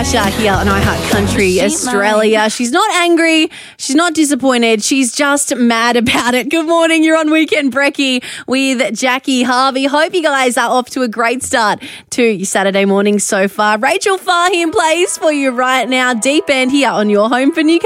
Asher here on iHeart Country Australia. She's not angry. She's not disappointed. She's just mad about it. Good morning. You're on Weekend Brekkie with Jackie Harvey. Hope you guys are off to a great start to your Saturday morning so far. Rachel Fahim plays for you right now. Deep End here on your home for Newcastle.